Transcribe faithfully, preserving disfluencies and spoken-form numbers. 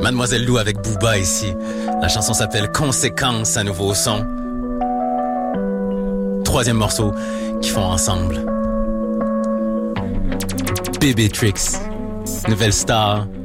Mademoiselle Lou avec Booba ici. La chanson s'appelle Conséquence, un nouveau son. Troisième morceau qu'ils font ensemble. Bébé Tricks, nouvelle star.